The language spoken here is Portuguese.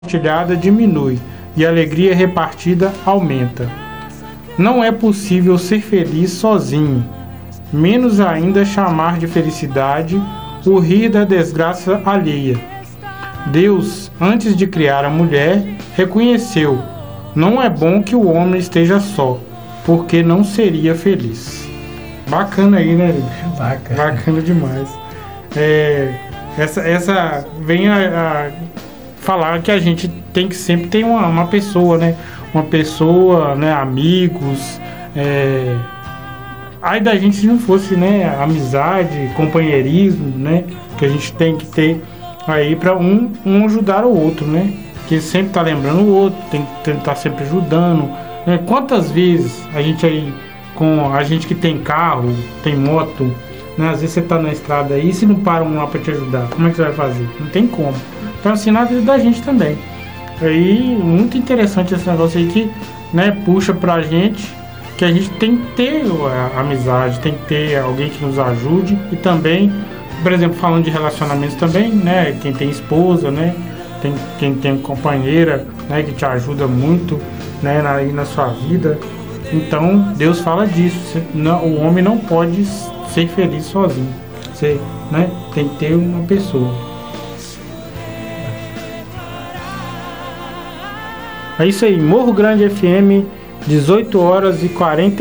compartilhada diminui e a alegria repartida aumenta. Não é possível ser feliz sozinho, menos ainda chamar de felicidade o rir da desgraça alheia. Deus, antes de criar a mulher, reconheceu: não é bom que o homem esteja só, porque não seria feliz. Bacana aí, né? Bacana demais. Essa vem a falar que a gente tem que sempre ter uma pessoa, né? Uma pessoa, né? Amigos. Aí da gente se não fosse, né? Amizade, companheirismo, né? Que a gente tem que ter aí para um ajudar o outro, né? Que sempre tá lembrando o outro, tem que estar sempre ajudando, né? Quantas vezes a gente aí, com a gente que tem carro, tem moto, né? Às vezes você tá na estrada aí, se não para um lá para te ajudar, como é que você vai fazer? Não tem como. Então assim, na vida da gente também. Aí, muito interessante esse negócio aí que, né, puxa pra gente que a gente tem que ter amizade, tem que ter alguém que nos ajude. E também, por exemplo, falando de relacionamentos também, né, quem tem esposa, né, quem tem companheira, né, que te ajuda muito, né, aí na sua vida. Então, Deus fala disso, o homem não pode ser feliz sozinho, você, né, tem que ter uma pessoa. É isso aí, Morro Grande FM, 18 horas e 40